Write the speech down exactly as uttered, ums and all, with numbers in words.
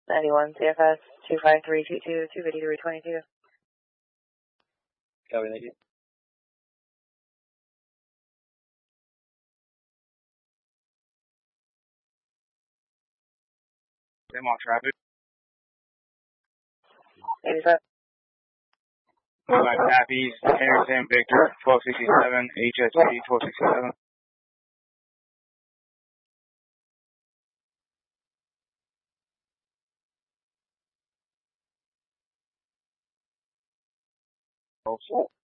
ninety-one C F S two five three two two, two fifty-three twenty-two. Copy, thank you. I'm on traffic. eighty-five. By Tap East, Henderson, Victor, twelve sixty-seven, H S P, twelve sixty-seven. Oh,